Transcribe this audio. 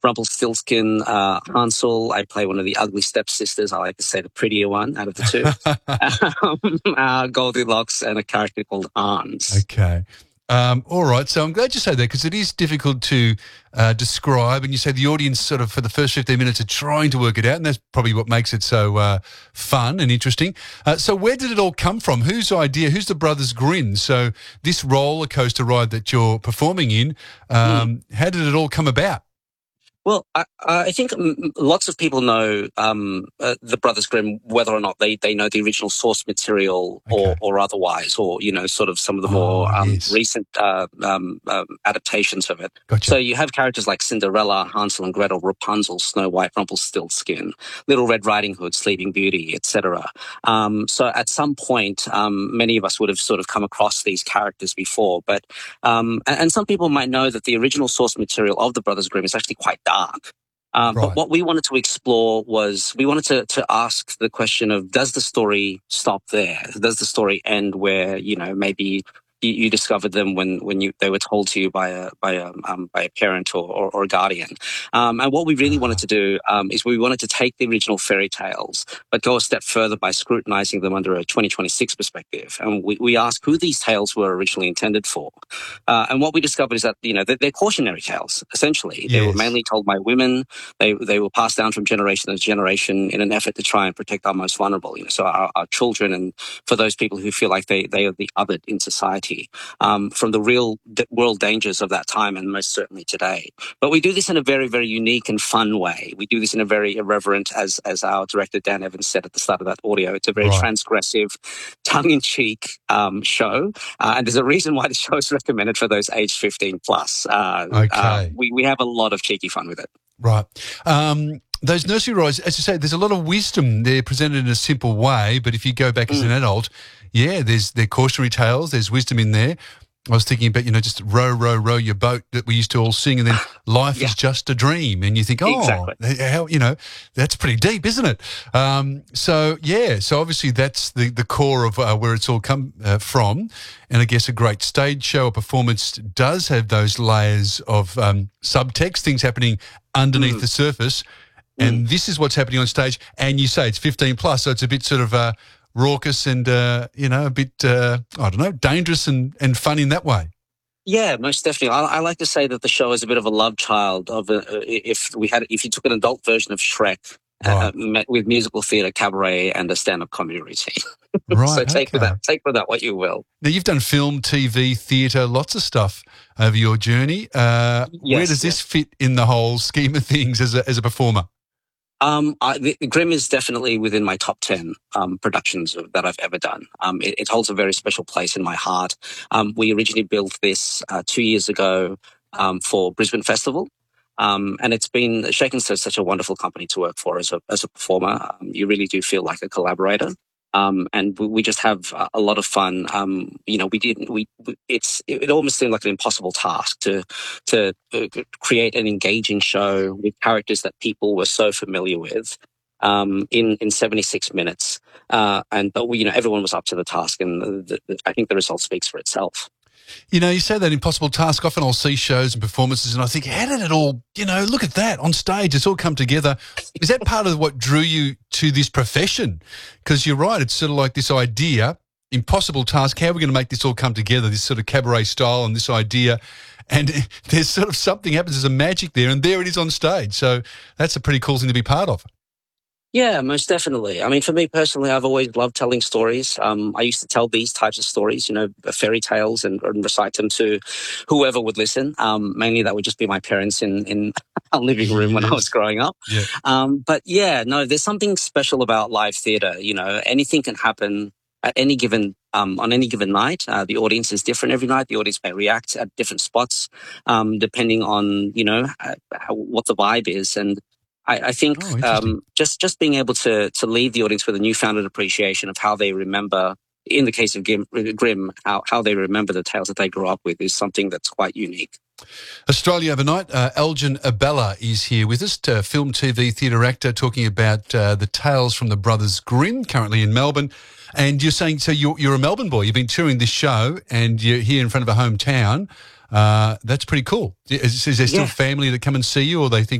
Rumpelstiltskin, Hansel. I play one of the ugly stepsisters. I like to say the prettier one out of the two. Goldilocks, and a character called Hans. Okay. All right. So I'm glad you say that, because it is difficult to describe. And you say the audience sort of for the first 15 minutes are trying to work it out. And that's probably what makes it so fun and interesting. So where did it all come from? Whose idea? Who's the Brothers Grimm? So this roller coaster ride that you're performing in, how did it all come about? Well, I think lots of people know the Brothers Grimm, whether or not they know the original source material or otherwise, or, sort of some of the more recent adaptations of it. Gotcha. So you have characters like Cinderella, Hansel and Gretel, Rapunzel, Snow White, Rumpelstiltskin, Little Red Riding Hood, Sleeping Beauty, etc. So at some point, many of us would have sort of come across these characters before, but and some people might know that the original source material of the Brothers Grimm is actually quite dark. Right. But what we wanted to explore was we wanted to ask the question of, does the story stop there? Does the story end where, maybe you discovered them when they were told to you by a parent or a guardian? And what we really wanted to do is we wanted to take the original fairy tales, but go a step further by scrutinizing them under a 2026 perspective. And we asked who these tales were originally intended for. And what we discovered is that, they're cautionary tales, essentially. They were mainly told by women. They were passed down from generation to generation in an effort to try and protect our most vulnerable, so our children, and for those people who feel like they are the othered in society. From the real world dangers of that time, and most certainly today. But we do this in a very, very unique and fun way. We do this in a very irreverent, as our director Dan Evans said at the start of that audio. It's a very transgressive, tongue-in-cheek show, and there's a reason why the show is recommended for those aged 15 plus. We have a lot of cheeky fun with it. Right. Those nursery rhymes, as you say, there's a lot of wisdom. They're presented in a simple way, but if you go back as an adult, they're cautionary tales, there's wisdom in there. I was thinking about, just row, row, row your boat that we used to all sing, and then life is just a dream. And you think, that's pretty deep, isn't it? So obviously that's the core of where it's all come from. And I guess a great stage show or performance does have those layers of subtext, things happening underneath the surface. And this is what's happening on stage. And you say it's 15 plus, so it's a bit sort of raucous and, a bit, dangerous and fun in that way. Yeah, most definitely. I like to say that the show is a bit of a love child of if you took an adult version of Shrek, met with musical theatre, cabaret, and a stand-up comedy routine. Right. So take for that what you will. Now, you've done film, TV, theatre, lots of stuff over your journey. Where does this fit in the whole scheme of things as a performer? Grimm is definitely within my top 10 productions that I've ever done. It holds a very special place in my heart. We originally built this 2 years ago for Brisbane Festival. And it's been Shaken Stirred such a wonderful company to work for as a performer. You really do feel like a collaborator. And we just have a lot of fun. It almost seemed like an impossible task to create an engaging show with characters that people were so familiar with in 76 minutes. But everyone was up to the task, and I think the result speaks for itself. You say that impossible task. Often I'll see shows and performances and I think, how did it all, look at that on stage. It's all come together. Is that part of what drew you to this profession? Because you're right, it's sort of like this idea, impossible task. How are we going to make this all come together, this sort of cabaret style and this idea? And there's sort of something happens, there's a magic there, and there it is on stage. So that's a pretty cool thing to be part of. Yeah, most definitely. I mean, for me personally, I've always loved telling stories. I used to tell these types of stories, fairy tales, and recite them to whoever would listen. Mainly that would just be my parents in our living room when I was growing up. Yeah. There's something special about live theatre. Anything can happen at any given on any given night. The audience is different every night. The audience may react at different spots, depending on what the vibe is. And I think just being able to leave the audience with a newfound appreciation of how they remember, in the case of Grimm, how they remember the tales that they grew up with is something that's quite unique. Australia Overnight, Elgin Abella is here with us, film, TV, theatre actor, talking about the tales from the Brothers Grimm, currently in Melbourne. And you're saying, so you're a Melbourne boy, you've been touring this show and you're here in front of a hometown. That's pretty cool. Is there still family that come and see you, or they think